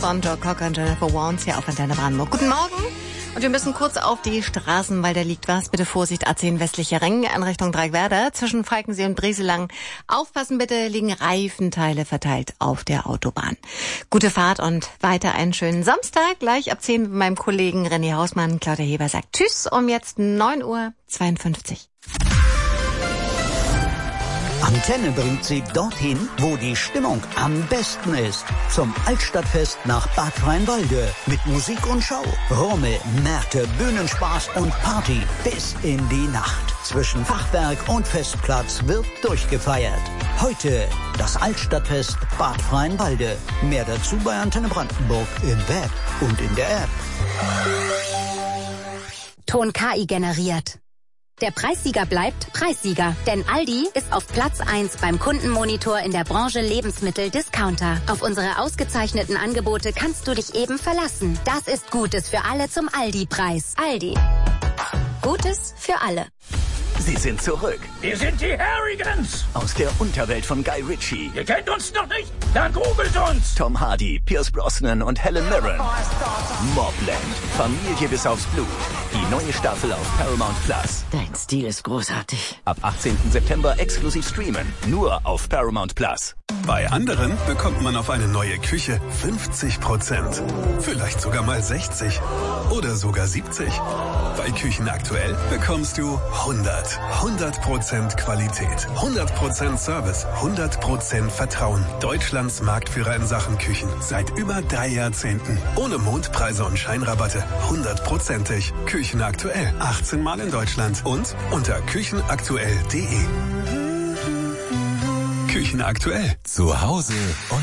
von Joe Cocker und Jennifer Warnes hier auf Antenne Brandenburg. Guten Morgen. Und wir müssen kurz auf die Straßen, weil da liegt was. Bitte Vorsicht, A10 westlicher Ring in Richtung Dreieckwerder. Zwischen Falkensee und Brieselang. Aufpassen bitte, liegen Reifenteile verteilt auf der Autobahn. Gute Fahrt und weiter einen schönen Samstag. Gleich ab 10 mit meinem Kollegen René Hausmann. Claudia Heber sagt Tschüss um jetzt 9:52 Uhr. Antenne bringt Sie dorthin, wo die Stimmung am besten ist. Zum Altstadtfest nach Bad Rheinwalde. Mit Musik und Show. Rummel, Märkte, Bühnenspaß und Party bis in die Nacht. Zwischen Fachwerk und Festplatz wird durchgefeiert. Heute das Altstadtfest Bad Rheinwalde. Mehr dazu bei Antenne Brandenburg im Web und in der App. Ton KI generiert. Der Preissieger bleibt Preissieger, denn Aldi ist auf Platz 1 beim Kundenmonitor in der Branche Lebensmittel-Discounter. Auf unsere ausgezeichneten Angebote kannst du dich eben verlassen. Das ist Gutes für alle zum Aldi-Preis. Aldi. Gutes für alle. Sie sind zurück. Wir sind die Harrigans. Aus der Unterwelt von Guy Ritchie. Ihr kennt uns noch nicht? Dann googelt uns. Tom Hardy, Pierce Brosnan und Helen Mirren. Mobland. Familie bis aufs Blut. Die neue Staffel auf Paramount Plus. Dein Stil ist großartig. Ab 18. September exklusiv streamen. Nur auf Paramount Plus. Bei anderen bekommt man auf eine neue Küche 50%. Vielleicht sogar mal 60. Oder sogar 70. Bei Küchen aktuell bekommst du 100% Qualität, 100% Service, 100% Vertrauen. Deutschlands Marktführer in Sachen Küchen. Seit über 3 Jahrzehnten. Ohne Mondpreise und Scheinrabatte. 100%ig. Küchen aktuell. 18 Mal in Deutschland. Und unter küchenaktuell.de. Küchen aktuell. Zu Hause und